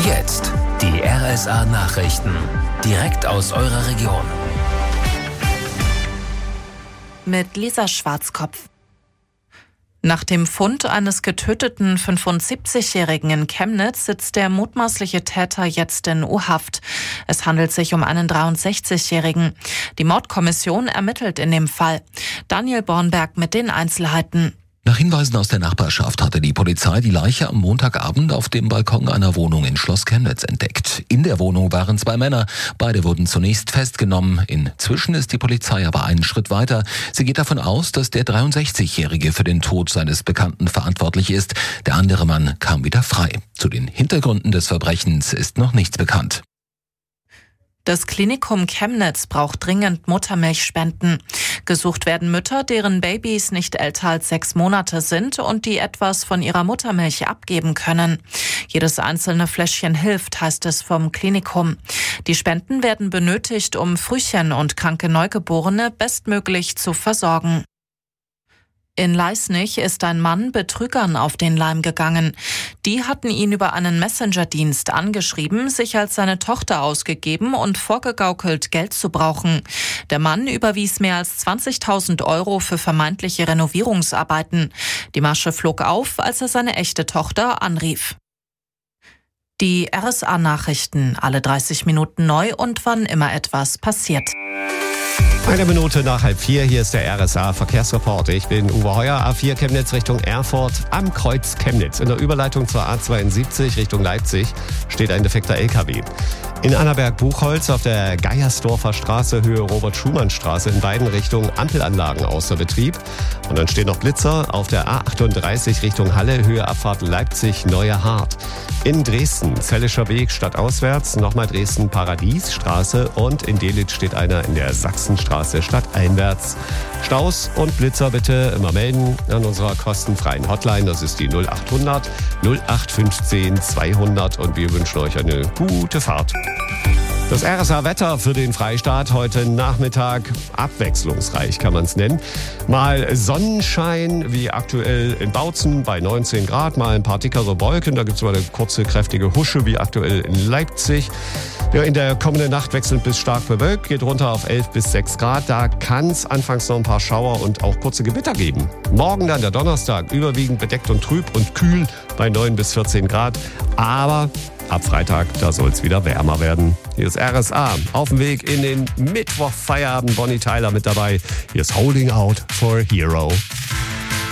Jetzt die RSA-Nachrichten. Direkt aus eurer Region. Mit Lisa Schwarzkopf. Nach dem Fund eines getöteten 75-Jährigen in Chemnitz sitzt der mutmaßliche Täter jetzt in U-Haft. Es handelt sich um einen 63-Jährigen. Die Mordkommission ermittelt in dem Fall. Daniel Bornberg mit den Einzelheiten. Nach Hinweisen aus der Nachbarschaft hatte die Polizei die Leiche am Montagabend auf dem Balkon einer Wohnung in Schloss Chemnitz entdeckt. In der Wohnung waren 2 Männer. Beide wurden zunächst festgenommen. Inzwischen ist die Polizei aber einen Schritt weiter. Sie geht davon aus, dass der 63-Jährige für den Tod seines Bekannten verantwortlich ist. Der andere Mann kam wieder frei. Zu den Hintergründen des Verbrechens ist noch nichts bekannt. Das Klinikum Chemnitz braucht dringend Muttermilchspenden. Gesucht werden Mütter, deren Babys nicht älter als 6 Monate sind und die etwas von ihrer Muttermilch abgeben können. Jedes einzelne Fläschchen hilft, heißt es vom Klinikum. Die Spenden werden benötigt, um Frühchen und kranke Neugeborene bestmöglich zu versorgen. In Leisnig ist ein Mann Betrügern auf den Leim gegangen. Die hatten ihn über einen Messenger-Dienst angeschrieben, sich als seine Tochter ausgegeben und vorgegaukelt, Geld zu brauchen. Der Mann überwies mehr als 20.000 € für vermeintliche Renovierungsarbeiten. Die Masche flog auf, als er seine echte Tochter anrief. Die RSA-Nachrichten, alle 30 Minuten neu und wann immer etwas passiert. 1 Minute nach 3:30, hier ist der RSA-Verkehrsreport. Ich bin Uwe Heuer, A4 Chemnitz Richtung Erfurt am Kreuz Chemnitz. In der Überleitung zur A72 Richtung Leipzig steht ein defekter LKW. In Annaberg-Buchholz auf der Geiersdorfer Straße Höhe Robert-Schumann-Straße in beiden Richtungen Ampelanlagen außer Betrieb. Und dann stehen noch Blitzer auf der A38 Richtung Halle Höhe Abfahrt Leipzig-Neue Hart. In Dresden Zellischer Weg stadtauswärts, nochmal Dresden Paradiesstraße und in Delitzsch steht einer in der Sachsenstraße stadteinwärts. Staus und Blitzer bitte immer melden an unserer kostenfreien Hotline. Das ist die 0800 0815 200 und wir wünschen euch eine gute Fahrt. Das RSA-Wetter für den Freistaat heute Nachmittag abwechslungsreich, kann man es nennen. Mal Sonnenschein, wie aktuell in Bautzen bei 19 Grad, mal ein paar dickere Wolken. Da gibt es mal eine kurze, kräftige Husche, wie aktuell in Leipzig. Ja, in der kommenden Nacht wechselnd bis stark bewölkt, geht runter auf 11 bis 6 Grad. Da kann es anfangs noch ein paar Schauer und auch kurze Gewitter geben. Morgen dann der Donnerstag, überwiegend bedeckt und trüb und kühl bei 9 bis 14 Grad. Aber ab Freitag, da soll es wieder wärmer werden. Hier ist RSA auf dem Weg in den Mittwochfeierabend. Bonnie Tyler mit dabei. Hier ist Holding Out for a Hero.